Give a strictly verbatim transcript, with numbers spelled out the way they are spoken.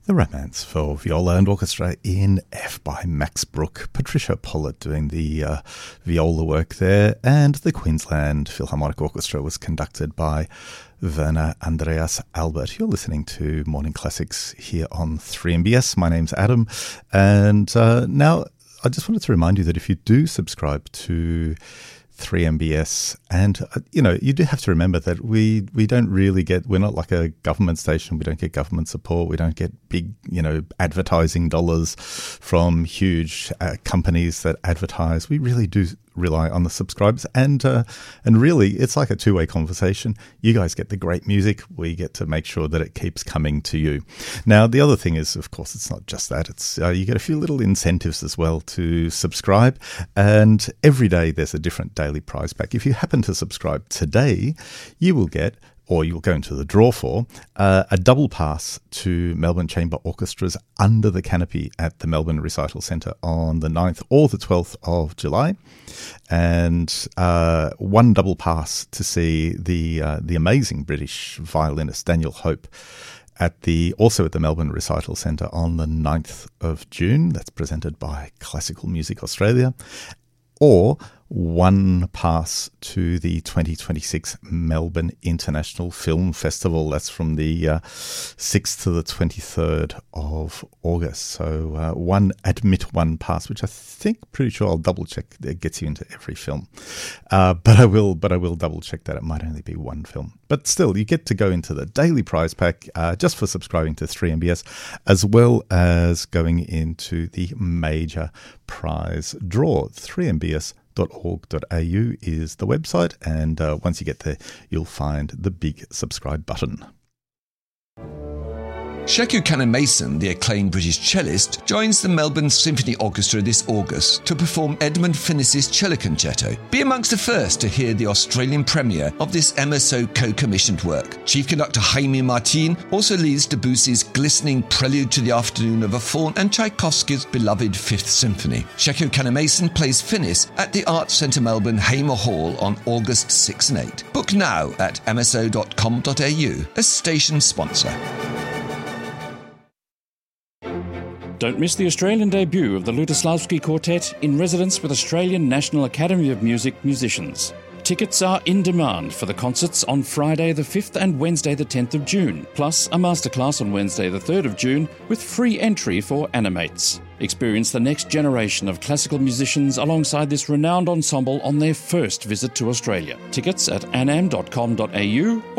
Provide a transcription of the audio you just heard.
The Romance for Viola and Orchestra in F by Max Bruch. Patricia Pollard doing the uh, viola work there, and the Queensland Philharmonic Orchestra was conducted by Werner Andreas Albert. You're listening to Morning Classics here on three M B S. My name's Adam, and uh, now I just wanted to remind you that if you do subscribe to three M B S, and uh, you know, you do have to remember that we we don't really get, we're not like a government station. We don't get government support. We don't get big, you know, advertising dollars from huge uh, companies that advertise. We really do rely on the subscribers, and uh, and really it's like a two-way conversation. You guys get the great music, we get to make sure that it keeps coming to you. Now the other thing is, of course, it's not just that, it's uh, you get a few little incentives as well to subscribe, and every day there's a different daily prize pack. If you happen to subscribe today, you will get, or you'll go into the draw for, uh, a double pass to Melbourne Chamber Orchestra's Under the Canopy at the Melbourne Recital Centre on the ninth or the twelfth of July, and uh, one double pass to see the uh, the amazing British violinist Daniel Hope at the also at the Melbourne Recital Centre on the ninth of June. That's presented by Classical Music Australia. Or one pass to the twenty twenty-six Melbourne International Film Festival. That's from the uh, sixth to the twenty-third of August. So uh, one admit one pass, which I think, pretty sure I'll double check, that gets you into every film. Uh, but I will, but I will double check that it might only be one film. But still, you get to go into the daily prize pack uh, just for subscribing to three M B S, as well as going into the major prize draw. three M B S dot org dot a u is the website, and uh, once you get there, you'll find the big subscribe button. Sheku Kanneh-Mason, the acclaimed British cellist, joins the Melbourne Symphony Orchestra this August to perform Edmund Finnis's Cello Concerto. Be amongst the first to hear the Australian premiere of this M S O co-commissioned work. Chief conductor Jaime Martin also leads Debussy's glistening Prelude to the Afternoon of a Faun and Tchaikovsky's beloved Fifth Symphony. Sheku Kanneh-Mason plays Finnis at the Arts Centre Melbourne Hamer Hall on August sixth and eighth. Book now at m s o dot com dot a u, a station sponsor. Don't miss the Australian debut of the Lutoslavsky Quartet in residence with Australian National Academy of Music musicians. Tickets are in demand for the concerts on Friday the fifth and Wednesday the tenth of June, plus a masterclass on Wednesday the third of June with free entry for Animates. Experience the next generation of classical musicians alongside this renowned ensemble on their first visit to Australia. Tickets at anam dot com dot a u